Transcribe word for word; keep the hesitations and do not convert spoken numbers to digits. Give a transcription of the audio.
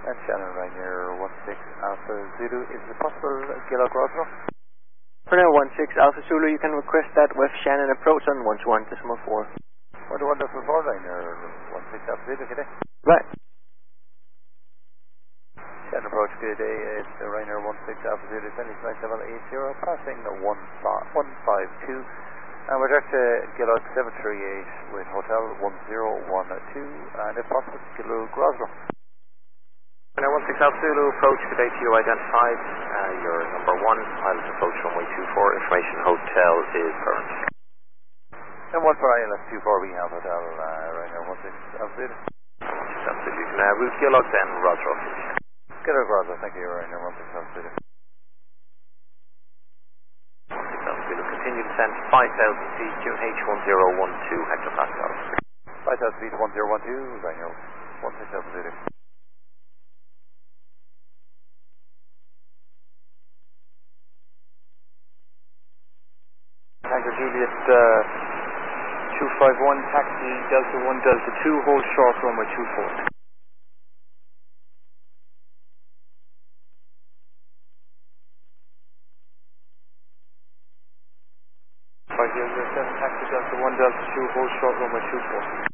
And Shannon Ryanair one six Alpha Zulu. Is it possible Gillock Roswell? Ryanair one six Alpha Zulu, you can request that with Shannon approach on one two one decimal four. What a wonderful for Ryanair one six Alpha Zulu, good day. Right. Shannon approach, good day. It's Ryanair one six Alpha Zulu, Sunny flight level eight zero, passing the one five two. And we're direct to Gillock seven three eight with Hotel one zero one two, and if possible, Gillock Roswell. Ryanair one six Alpha Zulu, approach, good day to you identified. Uh, you're number one, pilot approach runway two four, information hotel is current. And one for I L S two four, we have Hotel uh, Ryanair one six Alpha Zulu. one six Alpha Zulu, you can uh, route Gillock then Roswell. Gillock Roswell, thank you, Ryanair one six Alpha Zulu. one six Alpha Zulu, continue descent five thousand feet, Q H one zero one two hectopascals. five thousand feet, one zero one two, Ryanair one six Alpha Zulu. Tanker Juliet uh, two five one, taxi Delta one Delta two, hold short runway two four. five zero zero seven, taxi Delta one Delta two, hold short runway two four.